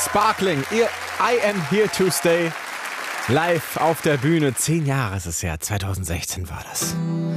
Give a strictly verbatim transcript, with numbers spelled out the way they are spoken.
Sparkling, ihr I Am Here to Stay. Live auf der Bühne. Zehn Jahre ist es her. zweitausendsechzehn war das.